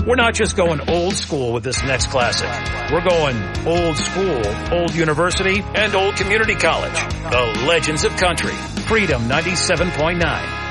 We're not just going old school with this next classic. We're going old school, old university, and old community college. The Legends of Country. Freedom 97.9.